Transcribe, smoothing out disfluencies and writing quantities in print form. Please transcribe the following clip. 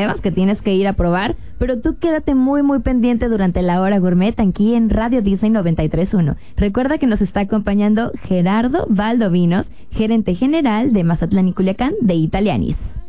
nuevas que tienes que ir a probar, pero tú quédate muy muy pendiente durante la hora gourmet aquí en Radio Disney 93.1. Recuerda que nos está acompañando Gerardo Valdovinos, gerente general de Mazatlán y Culiacán de Italianis.